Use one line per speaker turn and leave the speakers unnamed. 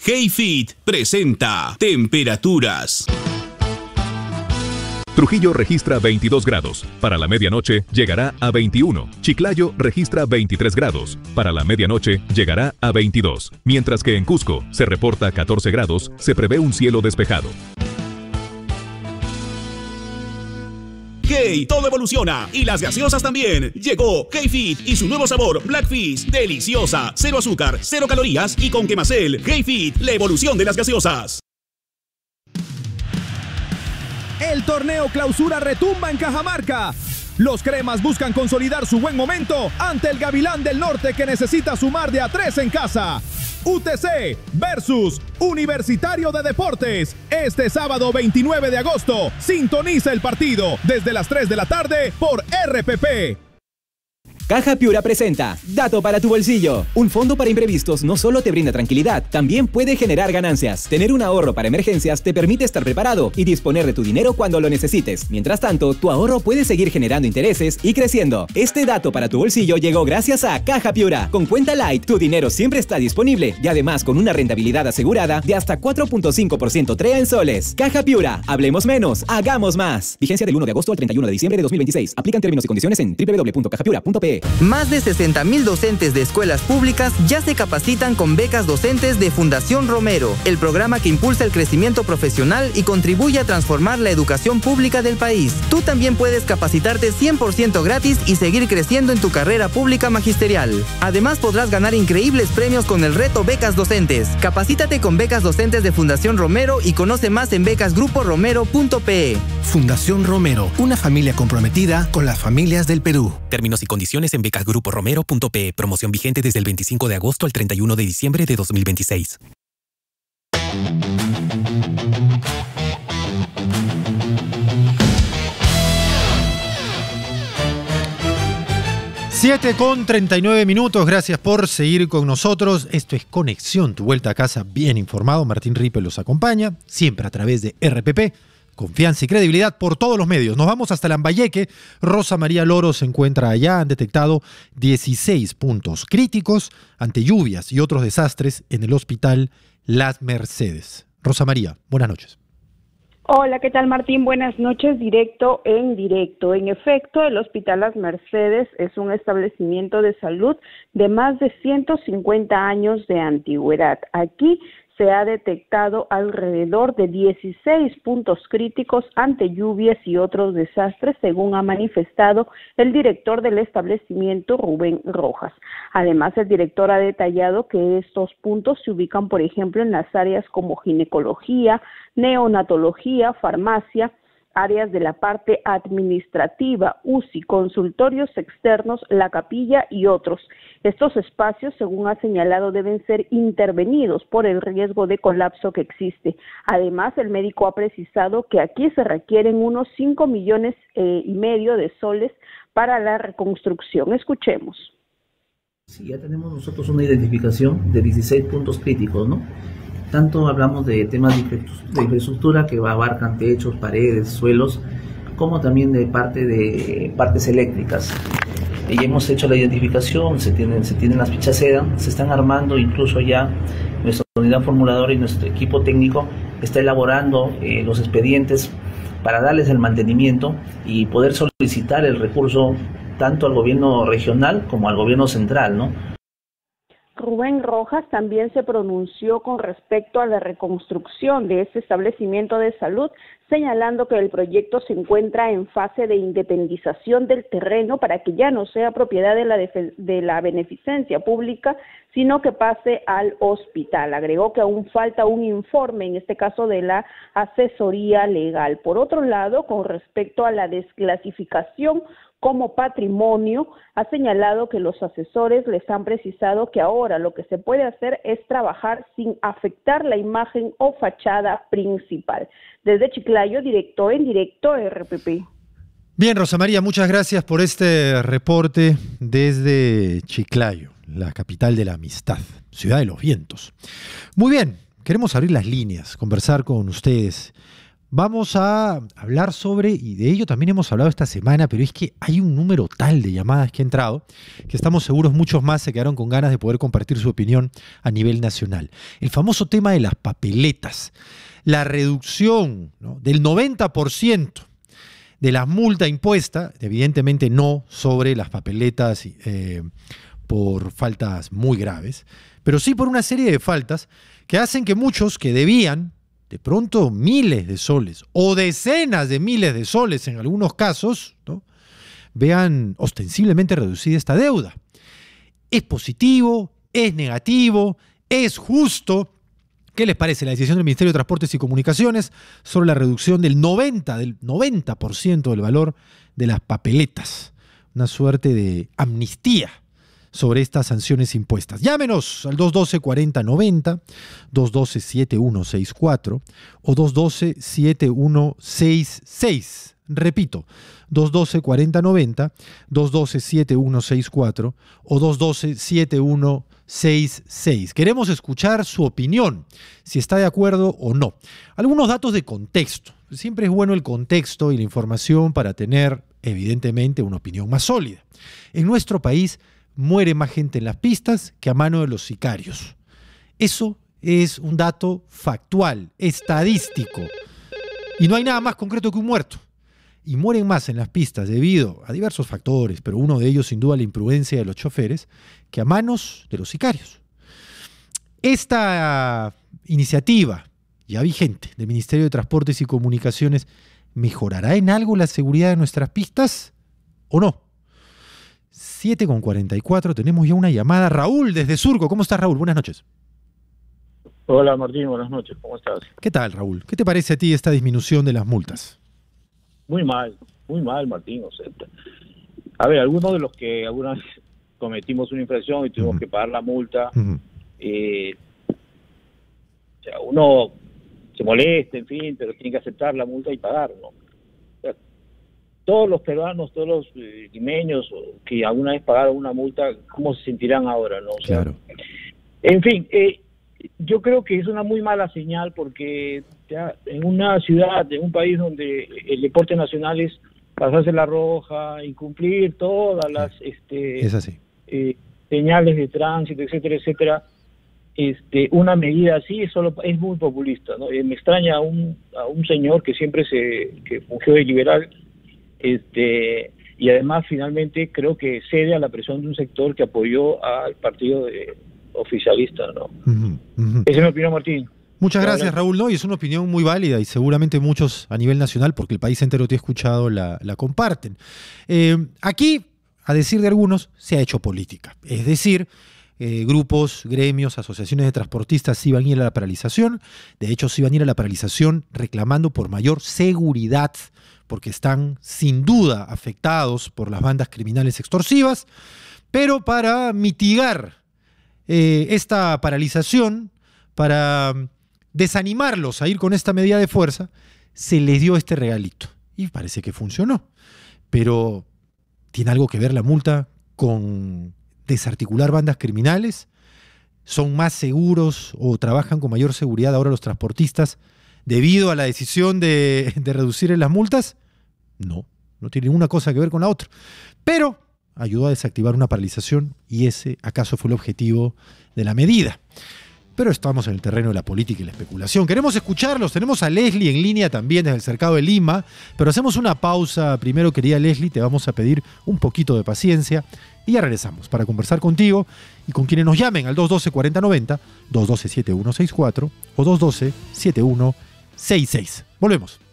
Hey-Fit presenta Temperaturas.
Trujillo registra 22 grados. Para la medianoche llegará a 21. Chiclayo registra 23 grados. Para la medianoche llegará a 22. Mientras que en Cusco se reporta 14 grados, se prevé un cielo despejado.
Hey, todo evoluciona y las gaseosas también. Llegó Hey-Fit y su nuevo sabor Black Fizz, deliciosa, cero azúcar, cero calorías y con Quemacel. Hey-Fit, la evolución de las gaseosas.
El torneo Clausura retumba en Cajamarca. Los cremas buscan consolidar su buen momento ante el Gavilán del Norte, que necesita sumar de a 3 en casa. UTC versus Universitario de Deportes. Este sábado 29 de agosto, sintoniza el partido desde las 3 de la tarde por RPP.
Caja Piura presenta Dato para tu bolsillo. Un fondo para imprevistos no solo te brinda tranquilidad, también puede generar ganancias. Tener un ahorro para emergencias te permite estar preparado y disponer de tu dinero cuando lo necesites. Mientras tanto, tu ahorro puede seguir generando intereses y creciendo. Este dato para tu bolsillo llegó gracias a Caja Piura. Con Cuenta Light, tu dinero siempre está disponible y además con una rentabilidad asegurada de hasta 4.5% TREA en soles. Caja Piura, hablemos menos, hagamos más. Vigencia del 1 de agosto al 31 de diciembre de 2026. Aplican términos y condiciones en www.cajapiura.pe.
Más de 60,000 docentes de escuelas públicas ya se capacitan con becas docentes de Fundación Romero, el programa que impulsa el crecimiento profesional y contribuye a transformar la educación pública del país. Tú también puedes capacitarte 100% gratis y seguir creciendo en tu carrera pública magisterial. Además, podrás ganar increíbles premios con el reto Becas Docentes. Capacítate con becas docentes de Fundación Romero y conoce más en becasgruporomero.pe.
Fundación Romero, una familia comprometida con las familias del Perú.
Términos y condiciones en becasgruporomero.pe. Promoción vigente desde el 25 de agosto al 31 de diciembre de 2026.
Siete con 39 minutos. Gracias por seguir con nosotros. Esto es Conexión, tu vuelta a casa bien informado. Martín Ripe los acompaña, siempre a través de RPP. Confianza y credibilidad por todos los medios. Nos vamos hasta Lambayeque. Rosa María Loro se encuentra allá. Han detectado 16 puntos críticos ante lluvias y otros desastres en el hospital Las Mercedes. Rosa María, buenas noches.
Hola, ¿qué tal, Martín? Buenas noches, directo en directo. En efecto, el Hospital Las Mercedes es un establecimiento de salud de más de 150 años de antigüedad. Aquí se ha detectado alrededor de 16 puntos críticos ante lluvias y otros desastres, según ha manifestado el director del establecimiento, Rubén Rojas. Además, el director ha detallado que estos puntos se ubican, por ejemplo, en las áreas como ginecología, neonatología, farmacia, áreas de la parte administrativa, UCI, consultorios externos, la capilla y otros. Estos espacios, según ha señalado, deben ser intervenidos por el riesgo de colapso que existe. Además, el médico ha precisado que aquí se requieren unos 5,5 millones de soles para la reconstrucción. Escuchemos.
Sí, ya tenemos nosotros una identificación de 16 puntos críticos, ¿no? Tanto hablamos de temas de infraestructura que abarcan techos, paredes, suelos, como también de partes eléctricas. Y hemos hecho la identificación, se tienen las fichas SEDA, se están armando, incluso ya nuestra unidad formuladora y nuestro equipo técnico está elaborando los expedientes para darles el mantenimiento y poder solicitar el recurso tanto al gobierno regional como al gobierno central, ¿no?
Rubén Rojas también se pronunció con respecto a la reconstrucción de este establecimiento de salud, señalando que el proyecto se encuentra en fase de independización del terreno para que ya no sea propiedad de la beneficencia pública, sino que pase al hospital. Agregó que aún falta un informe, en este caso de la asesoría legal. Por otro lado, con respecto a la desclasificación como patrimonio, ha señalado que los asesores les han precisado que ahora lo que se puede hacer es trabajar sin afectar la imagen o fachada principal. Desde Chiclayo, directo en directo, RPP.
Bien, Rosa María, muchas gracias por este reporte desde Chiclayo, la capital de la amistad, ciudad de los vientos. Muy bien, queremos abrir las líneas, conversar con ustedes. Vamos a hablar sobre, y de ello también hemos hablado esta semana, pero es que hay un número tal de llamadas que ha entrado, que estamos seguros muchos más se quedaron con ganas de poder compartir su opinión a nivel nacional. El famoso tema de las papeletas, la reducción, ¿no?, del 90% de la multa impuesta, evidentemente no sobre las papeletas por faltas muy graves, pero sí por una serie de faltas que hacen que muchos que debían de pronto miles de soles o decenas de miles de soles en algunos casos, ¿no?, vean ostensiblemente reducida esta deuda. ¿Es positivo? ¿Es negativo? ¿Es justo? ¿Qué les parece la decisión del Ministerio de Transportes y Comunicaciones sobre la reducción del 90% del valor de las papeletas? Una suerte de amnistía sobre estas sanciones impuestas. Llámenos al 212-4090, 212-7164 o 212-7166. Repito, 212-4090, 212-7164 o 212-7166. Queremos escuchar su opinión, si está de acuerdo o no. Algunos datos de contexto. Siempre es bueno el contexto y la información para tener, evidentemente, una opinión más sólida. En nuestro país muere más gente en las pistas que a mano de los sicarios. Eso es un dato factual, estadístico. Y no hay nada más concreto que un muerto. Y mueren más en las pistas debido a diversos factores, pero uno de ellos sin duda la imprudencia de los choferes, que a manos de los sicarios. Esta iniciativa ya vigente del Ministerio de Transportes y Comunicaciones, ¿mejorará en algo la seguridad de nuestras pistas o no? 7:44, tenemos ya una llamada. Raúl, desde Surco. ¿Cómo estás, Raúl? Buenas noches.
Hola, Martín. Buenas noches. ¿Cómo estás?
¿Qué tal, Raúl? ¿Qué te parece a ti esta disminución de las multas?
Muy mal, Martín. O sea, a ver, algunos de los que alguna vez cometimos una infracción y tuvimos que pagar la multa, o sea, uno se molesta, en fin, pero tiene que aceptar la multa y pagar, ¿no? O sea, todos los peruanos, todos los limeños que alguna vez pagaron una multa, ¿cómo se sentirán ahora, no? O sea, claro. En fin, yo creo que es una muy mala señal porque ya en una ciudad, en un país donde el deporte nacional es pasarse la roja, incumplir todas las
es así.
Señales de tránsito, etcétera, etcétera, una medida así solo es muy populista, ¿no? Me extraña a un señor que siempre que fungió de liberal, y además finalmente creo que cede a la presión de un sector que apoyó al partido oficialista, ¿no? Esa es mi opinión, Martín.
Muchas gracias, Raúl. No, y es una opinión muy válida y seguramente muchos a nivel nacional, porque el país entero te ha escuchado, la comparten. Aquí, a decir de algunos, se ha hecho política. Es decir, grupos, gremios, asociaciones de transportistas sí van a ir a la paralización. De hecho, sí van a ir a la paralización reclamando por mayor seguridad, porque están sin duda afectados por las bandas criminales extorsivas. Pero para mitigar esta paralización, para desanimarlos a ir con esta medida de fuerza, se les dio este regalito. Y parece que funcionó. Pero ¿tiene algo que ver la multa con desarticular bandas criminales? ¿Son más seguros o trabajan con mayor seguridad ahora los transportistas debido a la decisión de reducir las multas? No tiene ninguna cosa que ver con la otra. Pero ayudó a desactivar una paralización y ese acaso fue el objetivo de la medida. Pero estamos en el terreno de la política y la especulación. Queremos escucharlos. Tenemos a Leslie en línea también desde el Cercado de Lima. Pero hacemos una pausa. Primero, querida Leslie, te vamos a pedir un poquito de paciencia. Y ya regresamos para conversar contigo y con quienes nos llamen al 212-4090, 212-7164 o 212-7166. Volvemos.